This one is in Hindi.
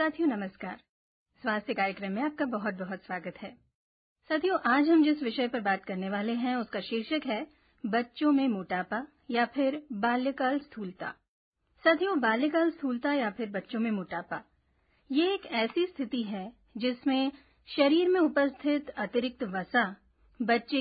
साथियों नमस्कार। स्वास्थ्य कार्यक्रम में आपका बहुत बहुत स्वागत है। साथियों, आज हम जिस विषय पर बात करने वाले हैं उसका शीर्षक है बच्चों में मोटापा या फिर बाल्यकाल स्थूलता। साथियों, बाल्यकाल स्थूलता या फिर बच्चों में मोटापा ये एक ऐसी स्थिति है जिसमें शरीर में उपस्थित अतिरिक्त वसा बच्चे